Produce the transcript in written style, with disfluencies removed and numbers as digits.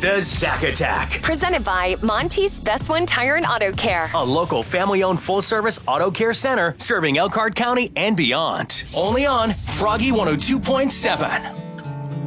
The Zack Attack. Presented by Monty's Best One Tire and Auto Care. A local family-owned full-service auto care center serving Elkhart County and beyond. Only on Froggy 102.7.